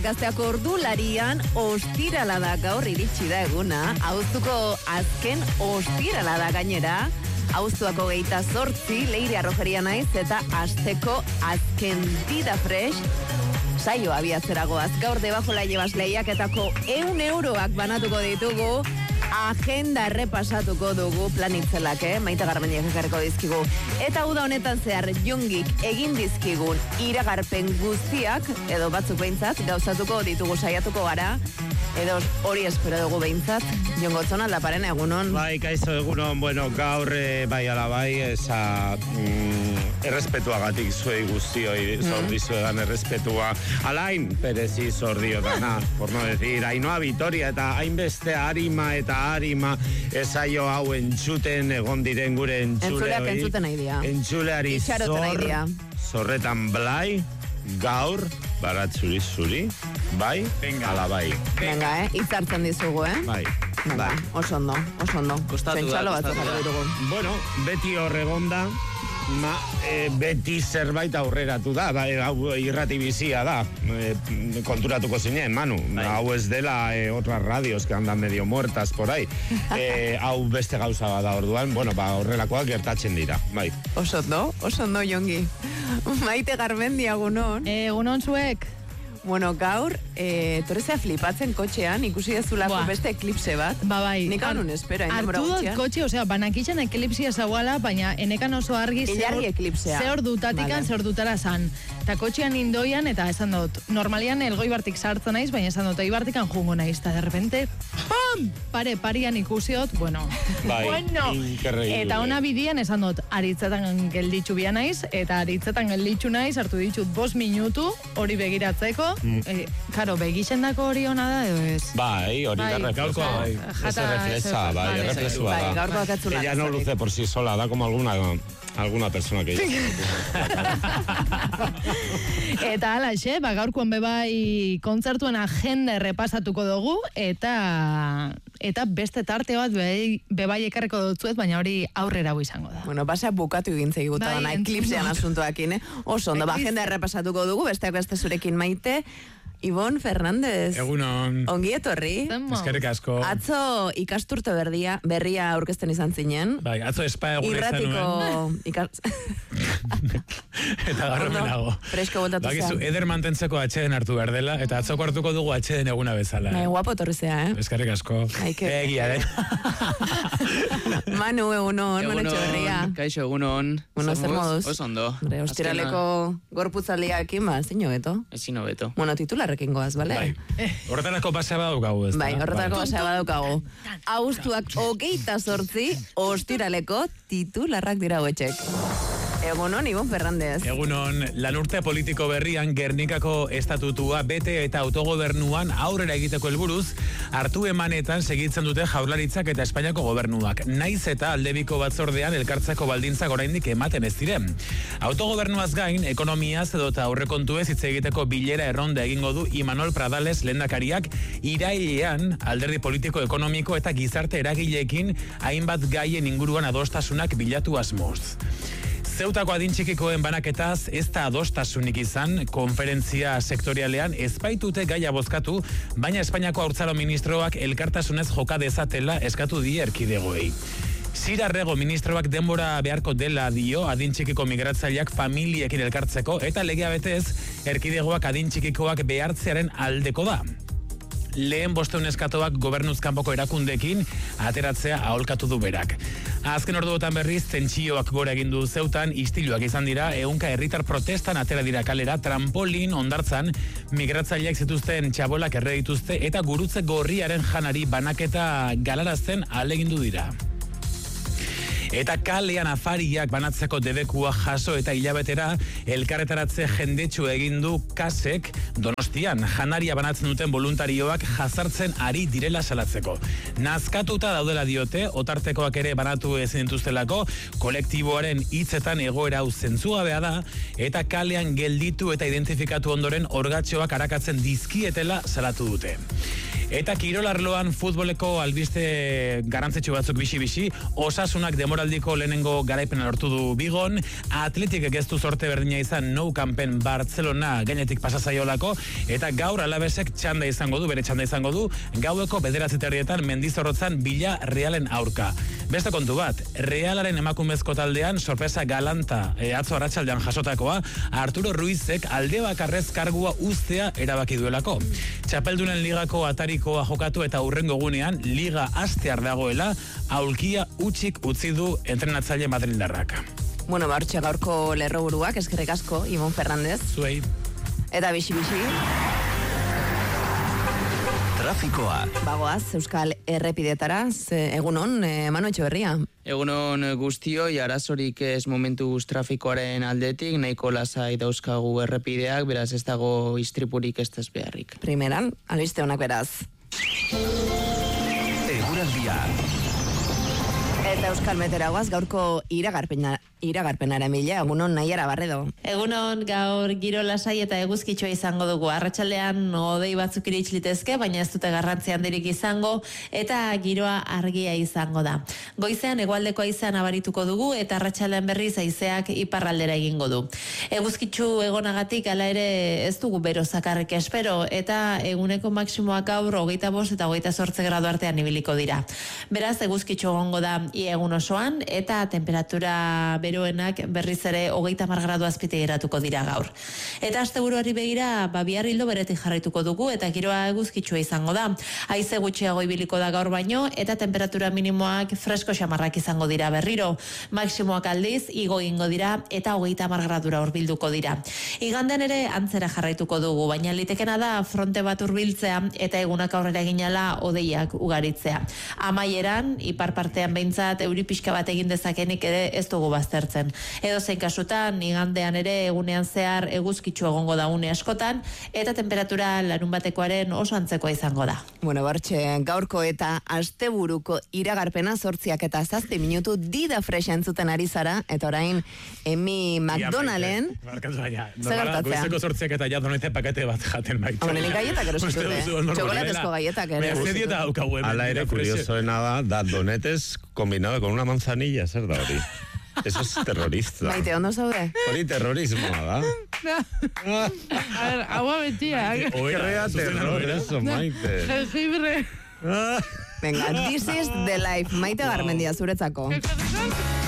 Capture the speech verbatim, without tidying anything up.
Gazteako ordularian ostirala da gaur iritsi da eguna. Auztuko azken ostirala da gainera. Auztuako geita zortzi, Leire Arrojeria naiz eta asteko azken dida fresh. Saio abiatzeragoaz, gaur debajo la llevas lehiaketako eun euroak banatuko ditugu, agenda errepasatuko dugu planitzelak, eh? Maite Garmendiak ekarriko dizkigu. Eta uda honetan zehar Jongik egin dizkigun iragarpen guztiak, edo batzuk behintzat, gauzatuko ditugu saiatuko gara, edo hori espero dugu behintzat. Jon Gotzon, aldaparen egunon. Bai, kaizo egunon, bueno, gaur eh, bai ala bai, esa mm, errespetuagatik zuei guztioi zordizuegan errespetua. Alain, perezi zordio dana, por no decir, Ainhoa Vitoria eta hainbeste harima eta harima esaio hau entzuten egon diren gure entzule Entzuleak entzuten nahi dira. Entzuleari zor, zorretan blai, gaur, baratzuri zuri, bai, ala bai. Venga, eh, hitzartzen dizugu, eh? Bai. Venga, Bai. oso ondo, oso ondo. Pentsalo batzuk jarri ditugu. Bueno, beti horregonda, ma, e, beti zerbait aurreratu da, bai, hau irrati bizia da, e, konturatuko zinen, Manu, bai. Hau ez dela e, otras radios que andan medio muertas por ahí, e, hau beste gauza bada orduan, bueno, ba, horrelakoak gertatzen dira, bai. Oso ondo, oso ondo, Jongi. Maite Garmendia, egunon. Egunon zuek. Bueno, gaur, e, torezea flipatzen kotxean, ikusi dezulako beste eklipse bat. Ba, bai. Nik anun espero, hain demora gutxian. gutxian. Hartu dut kotxe, osea, banakitxan eklipsia zauala, baina enekan oso argi Ilargi eklipsea. ze hor dutatikan, vale. ze hor dutara zan. Ta kotxean indoian, eta esan dut, normalian elgoi bartik sartzen naiz, baina esan dut, eibartikan jungo naiz, eta de repente, pam! Pare, parian ikusiot, bueno. Bai, bueno. Increíble. Eta ona bidian esan dut, aritzetan gelditxu bia naiz, eta aritzetan gelditxu naiz, hartu ditut bost minutu, hori begiratzeko, mm. e, Karo, begixendako hori ona da, edo ez? Bai, hori da reflexa, bai. Ese reflexa, bai, reflexua da. Bai, gaurko akatzuna. Ella no luce por sí sola, da como alguna, alguna persona que ella. Eta alaxe, ba, gaurkoan bebai kontzertuen agenda errepasatuko dugu, eta eta beste tarte bat bebai, bebai ekarreko dutzuet, baina hori aurrera izango da. Bueno, basa bukatu egintzei guta dana, eklipsean asuntoakin, eh? Oso, ondo, ba, agenda errepasatuko dugu, besteak beste zurekin Maite. Ibon Fernandez. Egunon. Ongi etorri. Eskerrik asko. Atzo ikasturte berria, berria aurkezten izan zinen. Bai, atzo espa eguna izan nuen. Irratiko ikas... Eta gaur menago. Presko botatu zean. Bakizu, eder mantentzeko atxeden hartu behar dela, eta atzoko hartuko dugu atxeden eguna bezala. Nahi, guapo torri zea, eh? Eskerrik asko. Egia, eh? Manu, egunon, Manu Etxeberria. Kaixo, egunon. Bueno, zer moduz? Oso ondo. Ostiraleko gorputzaldiakin, ba, ezin hobeto. Ezin hobeto. Bueno, titularrekin goaz, bale? Bai. Horretarako pasea badaukagu, ez da? Bai, horretarako pasea badaukagu. Auztuak hogeita zortzi, ostiraleko titularrak dira hauetxek. Egunon, Ibon Fernandez. Egunon, lanurte politiko berrian Gernikako estatutua bete eta autogobernuan aurrera egiteko helburuz hartu emanetan segitzen dute Jaurlaritzak eta Espainiako gobernuak. Naiz eta aldebiko batzordean elkartzako baldintzak oraindik ematen ez diren. Autogobernuaz gain, ekonomiaz edo eta aurrekontuez hitz egiteko bilera erronda egingo du Imanol Pradales lehendakariak irailean alderdi politiko, ekonomiko eta gizarte eragileekin hainbat gaien inguruan adostasunak bilatu asmoz. Zeutako adin txikikoen banaketaz ez da adostasunik izan, konferentzia sektorialean ez baitute gaia bozkatu, baina Espainiako haurtzaro ministroak elkartasunez joka dezatela eskatu die erkidegoei. Zirarrego ministroak denbora beharko dela dio adin txikiko migratzaileak familiekin elkartzeko eta legea betez erkidegoak adin txikikoak behartzearen aldeko da. Lehen bosteun eskatoak gobernuz kanpoko erakundekin ateratzea aholkatu du berak. Azken orduotan berriz, tentsioak gora egin du Zeutan, istiluak izan dira, ehunka herritar protestan atera dira kalera, trampolin ondartzan, migratzaileak zituzten txabolak erre dituzte eta gurutze gorriaren janari banaketa galarazten ahalegindu dira. Eta kalean afariak banatzeko debekua jaso eta hilabetera elkarretaratze jendetsu egin du Kasek Donostian janaria banatzen duten voluntarioak jazartzen ari direla salatzeko. Nazkatuta daudela diote, otartekoak ere banatu ezin dituztelako, kolektiboaren hitzetan egoera hau zentzugabea da eta kalean gelditu eta identifikatu ondoren orgatxoak arakatzen dizkietela salatu dute. Eta kirolarloan futboleko albiste garrantzitsu batzuk bisi-bisi, Osasunak demora denboraldiko lehenengo garaipena lortu du Bigon, Atletikek ez du sorte berdina izan Nou Campen Barcelona gainetik pasazaiolako, eta gaur Alavesek txanda izango du, bere txanda izango du, gaueko bederatziterrietan Mendizorrotzan Bila Realen aurka. Beste kontu bat, Realaren emakumezko taldean sorpresa galanta e, atzo arratsaldean jasotakoa, Arturo Ruizek alde bakarrez kargua uztea erabaki duelako. Txapeldunen ligako atarikoa jokatu eta hurrengo gunean liga hastear dagoela, aulkia utxik utzi du entrenatzaile madrildarrak. Bueno, bartxe gaurko lerroburuak, eskerrik asko, Ibon Fernandez. Zuei. Eta bixi-bixi. Trafikoa. Bagoaz, Euskal Errepidetara, egunon, eh, Manu Etxeberria. Egunon guztioi, arazorik ez momentuz trafikoaren aldetik, nahiko lasai dauzkagu errepideak, beraz ez dago istripurik ez ez beharrik. Primeran, albiste honak beraz. Eguraldia. Eta Euskal Meteragoaz gaurko iragarpena, iragarpenara mila, egunon Naiara Barredo. Egunon gaur giro lasai eta eguzkitsua izango dugu. Arratsaldean hodei batzuk irits litezke, baina ez dute garrantzi handirik izango eta giroa argia izango da. Goizean hegoaldeko haizea nabarituko dugu eta arratsaldean berriz haizeak iparraldera egingo du. Eguzkitsu egonagatik hala ere ez dugu bero zakarrik espero eta eguneko maksimoak gaur hogeita bost eta hogeita zortzi gradu artean ibiliko dira. Beraz eguzkitsu egongo da ia egun osoan eta temperatura beroenak berriz ere hogeita hamar gradu azpite geratuko dira gaur. Eta asteburuari begira, ba bihar ildo beretik jarraituko dugu eta giroa eguzkitsua izango da. Haize gutxiago ibiliko da gaur baino eta temperatura minimoak fresko xamarrak izango dira berriro. Maksimoak aldiz igo egingo dira eta hogeita hamar gradura hurbilduko dira. Igandean ere antzera jarraituko dugu, baina litekena da fronte bat hurbiltzea eta egunak aurrera eginala hodeiak ugaritzea. Amaieran, ipar partean behintzat euri pixka bat egin dezakenik ere ez dugu baztertzen. Edo zein kasutan, igandean ere egunean zehar eguzkitsu egongo da une askotan, eta temperatura larun batekoaren oso antzekoa izango da. Bueno, bartxe, gaurko eta asteburuko iragarpena zortziak eta zazpi minutu dida fresh entzuten ari zara, eta orain Emi McDonalden... Barkatu baina, Zer gertatzea? goizeko zortziak eta ja donoite pakete bat jaten baita. Hombre, nik gaietak erosutu dute. Txokolatezko gaietak ere. Baina, ze dieta daukagu hemen. Ala ere, kuriosoena da, da donetes combinado con una manzanilla, zer da hori? Eso es terrorista. Maite, ondo zaude? Hori terrorismoa da. A ver, agua betia. Crea terror, eso, Maite. Jengibre. Venga, this is the life. Maite Garmendia, zuretzako. ¿Qué